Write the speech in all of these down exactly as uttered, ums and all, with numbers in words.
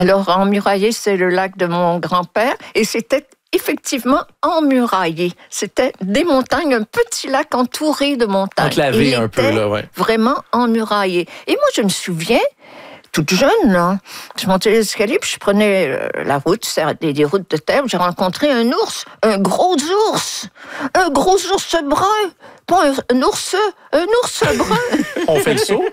Alors, emmuraillé, c'est le lac de mon grand-père et c'était effectivement emmuraillé. C'était des montagnes, un petit lac entouré de montagnes. Enclavé un peu, là, ouais. Vraiment emmuraillé. Et moi, je me souviens, toute jeune, là, je montais les escaliers, puis je prenais la route, des, des routes de terre, j'ai rencontré un ours, un gros ours, un gros ours brun, pas un, un ours, un ours brun. On fait le saut?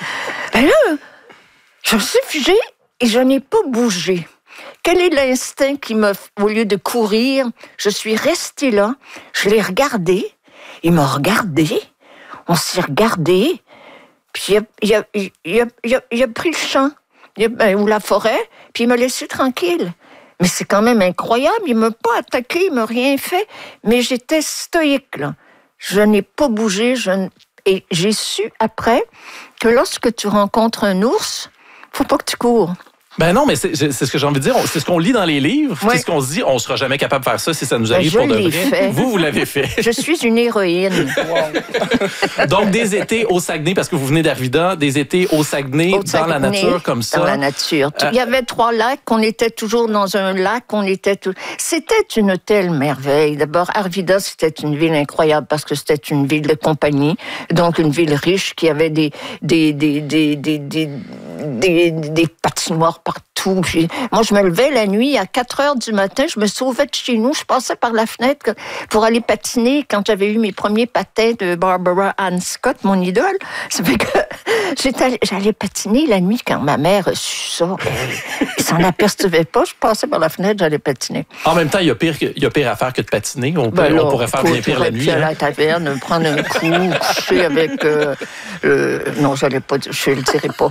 Ben là, je me suis figée et je n'ai pas bougé. Quel est l'instinct qui m'a, au lieu de courir, je suis restée là, je l'ai regardé, il m'a regardé, on s'est regardé, puis il a, il a, il a, il a, il a pris le champ, il a, ben, ou la forêt, puis il m'a laissé tranquille. Mais c'est quand même incroyable, il m'a pas attaqué, il m'a rien fait, mais j'étais stoïque, là. Je n'ai pas bougé, je, et j'ai su après que lorsque tu rencontres un ours, faut pas que tu cours. Ben non, mais c'est, c'est ce que j'ai envie de dire. C'est ce qu'on lit dans les livres. Oui. C'est ce qu'on se dit. On ne sera jamais capable de faire ça si ça nous arrive ben, pour de vrai. Fait. Vous, vous l'avez fait. Je suis une héroïne. Wow. Donc, des étés au Saguenay, parce que vous venez d'Arvida, des étés au Saguenay, au Saguenay dans la nature comme ça. Dans la nature. Euh... Il y avait trois lacs. On était toujours dans un lac. On était tout... C'était une telle merveille. D'abord, Arvida, c'était une ville incroyable parce que c'était une ville de compagnie. Donc, une ville riche qui avait des, des, des, des, des, des, des, des patinoires partout. Puis, moi, je me levais la nuit à quatre heures du matin. Je me sauvais de chez nous. Je passais par la fenêtre pour aller patiner quand j'avais eu mes premiers patins de Barbara Ann Scott, mon idole. Ça fait que j'étais, j'allais patiner la nuit quand ma mère a su ça. Elle s'en apercevait pas. Je passais par la fenêtre, j'allais patiner. En même temps, il y a pire, que, il y a pire à faire que de patiner. On, peut, ben là, on pourrait faire bien pire la nuit. Aller hein. à la taverne, prendre un coup, coucher avec... Euh, euh, non, j'allais pas, je le dirai pas.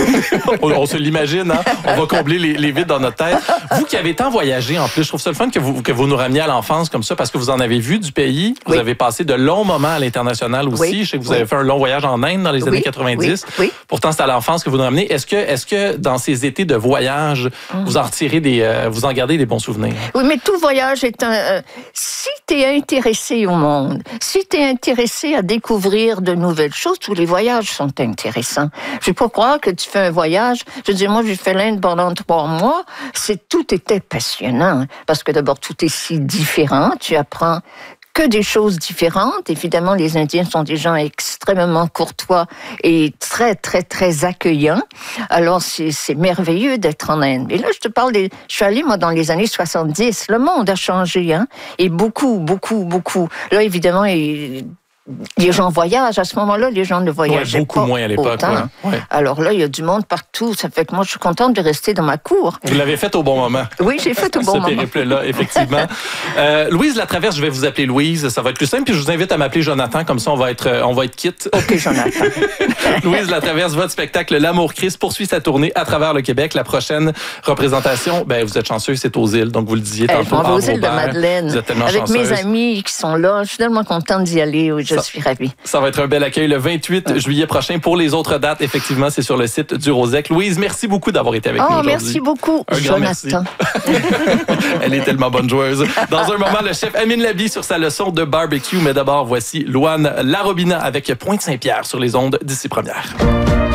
on, on se l'imagine, hein? On va combler les, les vides dans notre tête. Vous qui avez tant voyagé, en plus, je trouve ça le fun que vous, que vous nous rameniez à l'enfance comme ça, parce que vous en avez vu du pays. Vous oui. avez passé de longs moments à l'international aussi. Oui. Je sais que vous oui. avez fait un long voyage en Inde dans les oui. années quatre-vingt-dix. Oui. Oui. Pourtant, c'est à l'enfance que vous nous ramenez. Est-ce que, est-ce que dans ces étés de voyage, mmh. vous en retirez des, euh, vous en gardez des bons souvenirs? Oui, mais tout voyage est un... Euh, si tu es intéressé au monde, si tu es intéressé à découvrir de nouvelles choses, tous les voyages sont intéressants. Je ne vais pas croire que tu fais un voyage. Je veux dire, moi, j'ai fait l'Inde pendant trois mois. C'est, tout était passionnant. Parce que d'abord, tout est si différent. Tu apprends que des choses différentes. Évidemment, les Indiens sont des gens extrêmement courtois et très, très, très accueillants. Alors, c'est, c'est merveilleux d'être en Inde. Et là, je te parle des... Je suis allée, moi, dans les années soixante-dix. Le monde a changé, hein. Et beaucoup, beaucoup, beaucoup. Là, évidemment, il... les gens voyagent. À ce moment-là, les gens ne voyageaient ouais, beaucoup pas moins à l'époque. Autant. Ouais. Ouais. Alors là, il y a du monde partout. Ça fait que moi, je suis contente de rester dans ma cour. Vous l'avez fait au bon moment. Oui, j'ai fait au bon Ce moment. Ce périple-là, effectivement. euh, Louise Latraverse, je vais vous appeler Louise. Ça va être plus simple. Puis je vous invite à m'appeler Jonathan. Comme ça, on va être, on va être quitte. OK, Jonathan. Louise Latraverse, votre spectacle L'Amour Christ poursuit sa tournée à travers le Québec. La prochaine représentation, ben vous êtes chanceux, c'est aux îles. Donc, vous le disiez hey, tantôt. On va aux îles de Madeleine. Vous êtes tellement avec chanceuse. Mes amis qui sont là. Je suis tellement contente d'y aller. Oui, je ça, suis ravie. Ça va être un bel accueil le vingt-huit ouais. juillet prochain. Pour les autres dates, effectivement, c'est sur le site du Rosec. Louise, merci beaucoup d'avoir été avec oh, nous aujourd'hui. Merci beaucoup, un Jonathan. Elle est tellement bonne joueuse. Dans un moment, le chef Amine Labi sur sa leçon de barbecue. Mais d'abord, voici Louane Larobina avec Pointe-Saint-Pierre sur les ondes d'ici première.